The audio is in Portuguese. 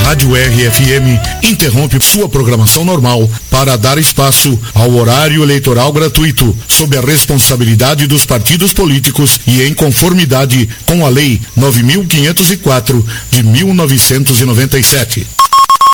Rádio RFM interrompe sua programação normal para dar espaço ao horário eleitoral gratuito, sob a responsabilidade dos partidos políticos e em conformidade com a Lei 9.504 de 1997.